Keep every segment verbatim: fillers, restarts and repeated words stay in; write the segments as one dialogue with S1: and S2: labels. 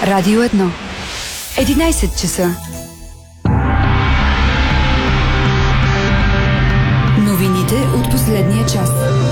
S1: Радио едно. единайсет часа. Новините от последния час.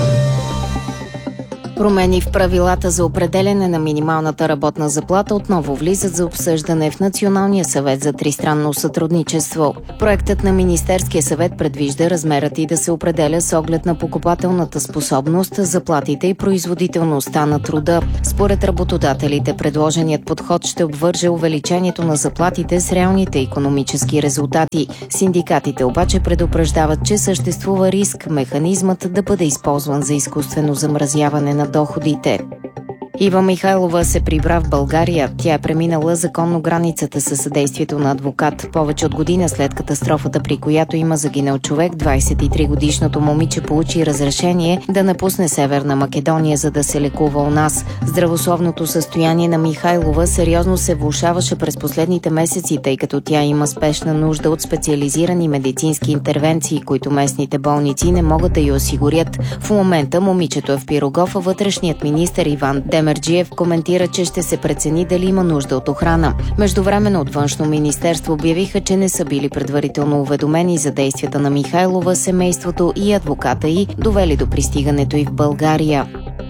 S2: Промени в правилата за определяне на минималната работна заплата отново влизат за обсъждане в Националния съвет за тристранно сътрудничество. Проектът на Министерския съвет предвижда размерът и да се определя с оглед на покупателната способност, заплатите и производителността на труда. Според работодателите, предложеният подход ще обвърже увеличението на заплатите с реалните икономически резултати. Синдикатите обаче предупреждават, че съществува риск механизмът да бъде използван за изкуствено замразяване на доходите. Ива Михайлова се прибра в България. Тя е преминала законно границата със съдействието на адвокат. Повече от година след катастрофата, при която има загинал човек, двайсет и три годишното момиче получи разрешение да напусне Северна Македония, за да се лекува у нас. Здравословното състояние на Михайлова сериозно се влошаваше през последните месеци, тъй като тя има спешна нужда от специализирани медицински интервенции, които местните болници не могат да й осигурят. В момента момичето е в Пирогов, а вътрешният министър Иван Демерджиев коментира, че ще се прецени дали има нужда от охрана. Междувременно от Външно министерство обявиха, че не са били предварително уведомени за действията на Михайлова, семейството и адвоката й, довели до пристигането й в България.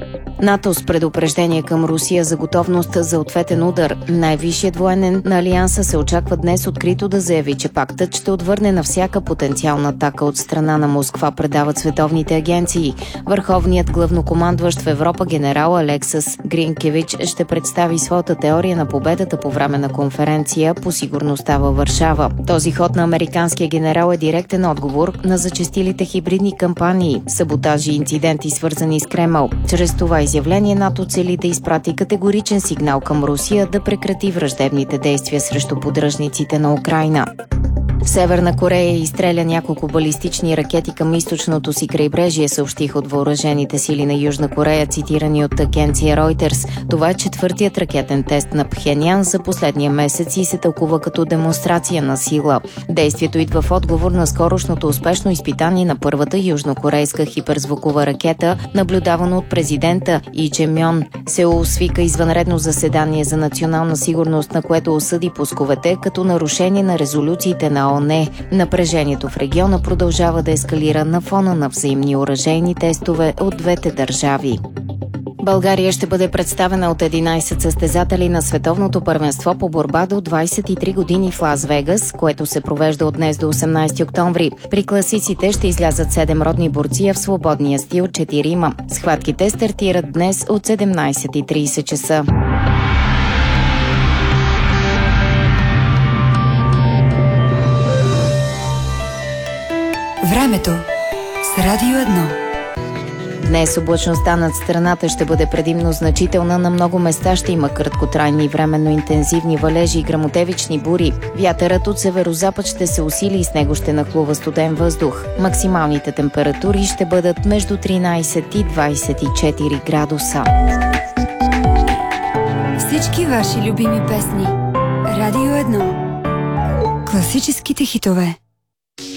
S2: НАТО с предупреждение към Русия за готовност за ответен удар. Най-висшият военен на Алианса се очаква днес открито да заяви, че пактът ще отвърне на всяка потенциална атака от страна на Москва, предават световните агенции. Върховният главнокомандващ в Европа генерал Алексас Гринкевич ще представи своята теория на победата по време на конференция по сигурността във Варшава. Този ход на американския генерал е директен отговор на зачестилите хибридни кампании, саботажи и инциденти, свързани с Кремъл. Чрез това изявление НАТО цели да изпрати категоричен сигнал към Русия да прекрати враждебните действия срещу поддръжниците на Украйна. Северна Корея изстреля няколко балистични ракети към източното си крайбрежие, съобщиха от въоръжените сили на Южна Корея, цитирани от агенция Reuters. Това е четвъртият ракетен тест на Пхенян за последния месец и се тълкува като демонстрация на сила. Действието идва в отговор на скорошното успешно изпитание на първата южнокорейска хиперзвукова ракета, наблюдавано от президента И Че Мьон. Сеул свика извънредно заседание за национална сигурност, на което осъди пусковете като нарушение на резолюциите на ООН. Напрежението в региона продължава да ескалира на фона на взаимни оръжейни тестове от двете държави. България ще бъде представена от единайсет състезатели на световното първенство по борба до двайсет и три години в Лас Вегас, което се провежда от днес до осемнайсети октомври. При класиците ще излязат седем родни борци, а в свободния стил четирима. Схватките стартират днес от седемнайсет и трийсет часа.
S1: Времето с Радио едно.
S2: Днес облачността над страната ще бъде предимно значителна. На много места ще има краткотрайни и временно интензивни валежи и гръмотевични бури. Вятърът от северозапад ще се усили и с него ще нахлува студен въздух. Максималните температури ще бъдат между тринайсет и двайсет и четири градуса.
S1: Всички ваши любими песни. Радио едно. Класическите хитове.